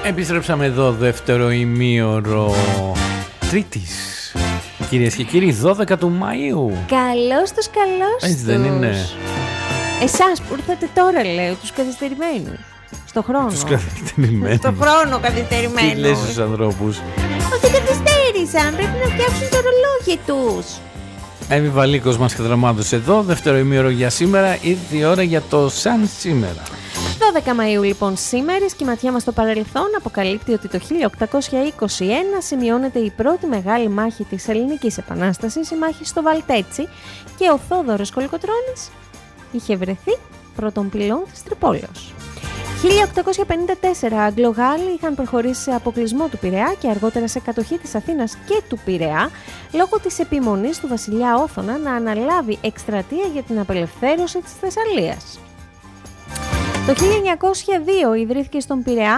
Επιστρέψαμε εδώ, δεύτερο ημίωρο Τρίτης. Κυρίες και κύριοι, 12 του Μαΐου. Καλώς τους, καλώς τους. Έτσι δεν είναι? Εσάς που ήρθατε τώρα, λέω, τους καθυστερημένους. Στο χρόνο. Τους καθυστερημένους. Στο χρόνο καθυστερημένους. Τι λες στους ανθρώπους? Ότι καθυστέρησαν, πρέπει να φτιάξουν το ρολόγι τους. Εύη Βαλίκος μας κατραμάδωσε εδώ, δεύτερο ημίωρο για σήμερα. Ήρθε η ώρα για το σαν σήμερα. 12 Μαΐου λοιπόν σήμερα, η σκηματιά μας στο παρελθόν αποκαλύπτει ότι το 1821 σημειώνεται η πρώτη μεγάλη μάχη της Ελληνικής Επανάστασης, η μάχη στο Βαλτέτσι, και ο Θόδωρος Κολοκοτρώνης είχε βρεθεί πρώτον πυλών της Τρυπόλεως. 1854 Αγγλογάλοι είχαν προχωρήσει σε αποκλεισμό του Πειραιά και αργότερα σε κατοχή της Αθήνας και του Πειραιά λόγω της επιμονής του βασιλιά Όθωνα να αναλάβει εκστρατεία για την απελευθέρωση της Θεσσαλίας. Το 1902 ιδρύθηκε στον Πειραιά